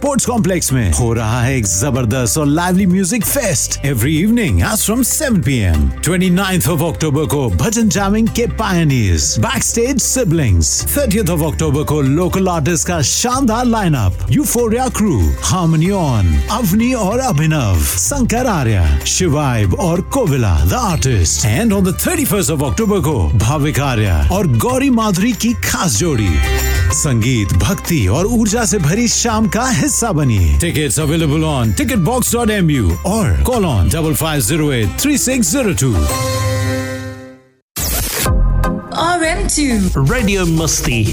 sports complex में हो रहा है एक जबरदस्त और lively music fest every evening as from 7 PM 29th of October को भजन जामिंग के pioneers backstage siblings 30th of October को लोकल आर्टिस्ट का शानदार lineup euphoria crew harmony on Avani और अभिनव शंकर आर्या शिवाइब और कोविला the artist and on the 31st of October को भाविक आर्या और गौरी माधुरी की खास जोड़ी संगीत भक्ति और ऊर्जा से भरी शाम का हिस्सा बनिए टिकट्स अवेलेबल ऑन ticketbox.mu और call on 55083602 RM2 Radio Musti